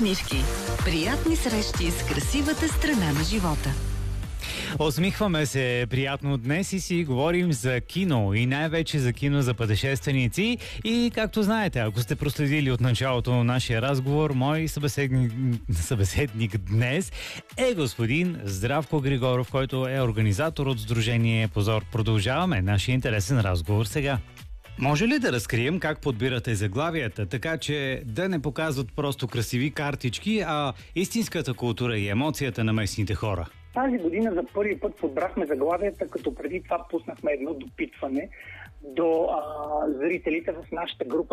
Усмивки. Приятни срещи с красивата страна на живота. Усмихваме се приятно днес и си говорим за кино и най-вече за кино за пътешественици. И както знаете, ако сте проследили от началото на нашия разговор, мой събеседник днес е господин Здравко Григоров, който е организатор от Сдружение Позор. Продължаваме нашия интересен разговор сега. Може ли да разкрием как подбирате заглавията, така че да не показват просто красиви картички, а истинската култура и емоцията на местните хора? Тази година за първи път подбрахме заглавията, като преди това пуснахме едно допитване до зрителите в нашата група